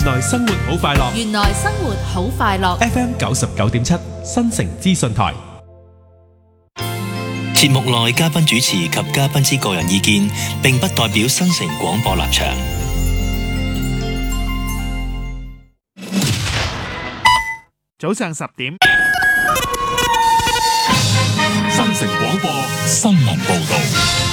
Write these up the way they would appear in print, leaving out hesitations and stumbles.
來生活好快樂。 原來生活好快樂。 FM 99.7新城資訊台。 節目內嘉賓主持及嘉賓之個人意見，並不代表新城廣播立場。 早上10點， 新城廣播新聞報道。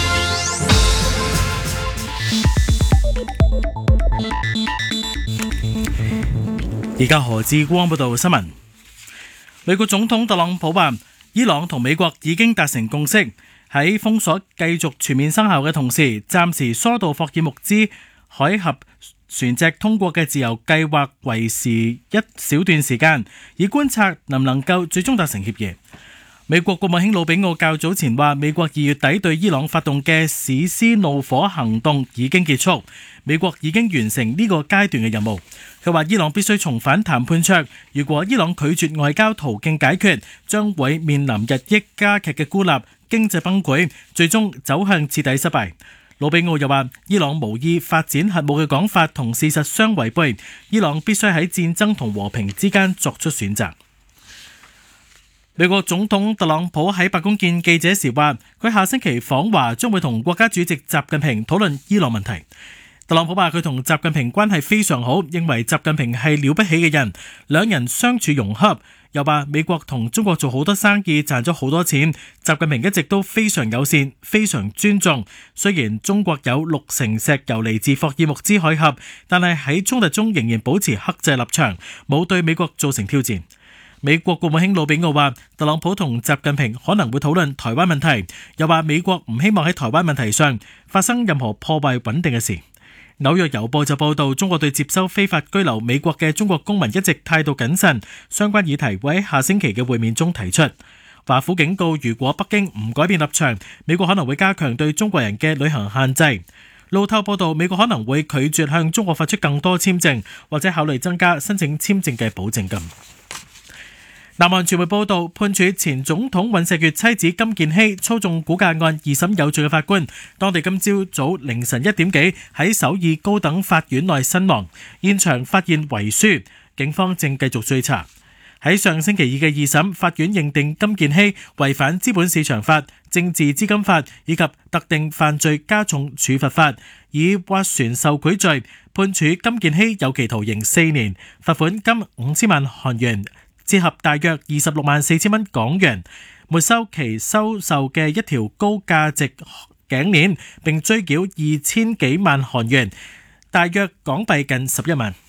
而家何志光報道新聞。美國總統特朗普話，伊朗同美國已經達成共識，喺封鎖繼續全面生效嘅同時，暫時疏導霍爾木茲海峽船隻通過嘅自由計劃維持一小段時間，以觀察能唔能夠最終達成協議。美國國務卿魯比奧較早前話，美國2月底對伊朗發動嘅史詩怒火行動已經結束，美國已經完成呢個階段嘅任務。佢話伊朗必須重返談判桌，如果伊朗拒絕外交途徑解決，將會面臨日益加劇嘅孤立、經濟崩潰，最終走向徹底失敗。魯比奧又話，伊朗無意發展核武嘅講法同事實相違背，伊朗必須喺戰爭同和平之間作出選擇。美國總統特朗普喺白宮見記者時話，佢下星期訪華將會同國家主席習近平討論伊朗問題。特朗普話佢同習近平關係非常好，認為習近平係了不起嘅人，兩人相處融洽。又話美國同中國做好多生意，賺咗好多錢，習近平一直都非常友善，非常尊重。雖然中國有60%石油嚟自霍爾木茲海峽，但係喺衝突中仍然保持克制立場，冇對美國造成挑戰。美國國務卿魯比奧話，特朗普同習近平可能會討論台灣問題，又話美國唔希望喺台灣問題上發生任何破壞穩定嘅事。紐約郵報就報道，中國對接收非法居留美國嘅中國公民一直態度謹慎，相關議題會喺下星期嘅會面中提出。華府警告，如果北京唔改變立場，美國可能會加強對中國人嘅旅行限制。路透報道，美國可能會拒絕向中國發出更多簽證，或者考慮增加申請簽證嘅保證金。南韓傳媒報道，判處前總統尹錫悅妻子金建希操縱估價案二審有罪嘅法官，當地今朝早凌晨1點幾喺首爾高等法院內身亡，現場發現遺書，警方正繼續追查。喺上星期二嘅二審，法院認定金建希違反資本市場法、政治資金法以及特定犯罪加重處罰法，以斡旋受賄罪，判處金建希有期徒刑4年，罰款金5000萬韓元，折合大約264000蚊港元，沒收其收受嘅一條高價值頸鏈，並追繳2000幾萬韓元，大約港幣近11萬。